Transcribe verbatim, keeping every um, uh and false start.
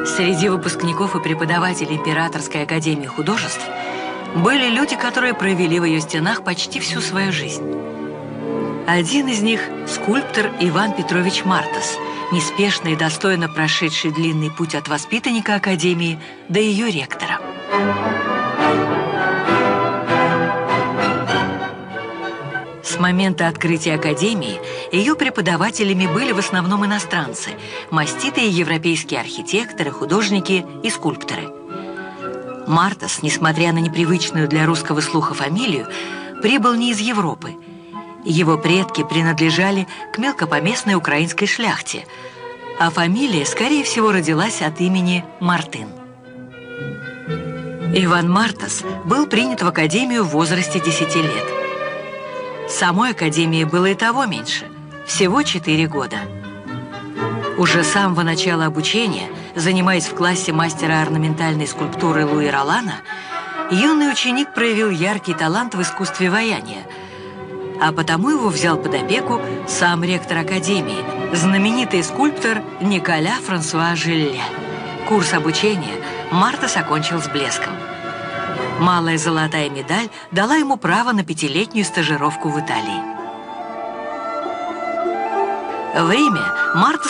Среди выпускников и преподавателей Императорской академии художеств были люди, которые провели в ее стенах почти всю свою жизнь. Один из них – скульптор Иван Петрович Мартас, неспешно и достойно прошедший длинный путь от воспитанника академии до ее ректора. С момента открытия академии ее преподавателями были в основном иностранцы, маститые европейские архитекторы, художники и скульпторы. Мартас, несмотря на непривычную для русского слуха фамилию, прибыл не из Европы. Его предки принадлежали к мелкопоместной украинской шляхте, а фамилия, скорее всего, родилась от имени Мартын. Иван Мартас был принят в академию в возрасте десяти лет. Самой академии было и того меньше, всего четыре года. Уже с самого начала обучения, занимаясь в классе мастера орнаментальной скульптуры Луи Ролана, юный ученик проявил яркий талант в искусстве ваяния, а потому его взял под опеку сам ректор академии, знаменитый скульптор Николя Франсуа Жилля. Курс обучения Мартас окончил с блеском. Малая золотая медаль дала ему право на пятилетнюю стажировку в Италии. В Риме Мартас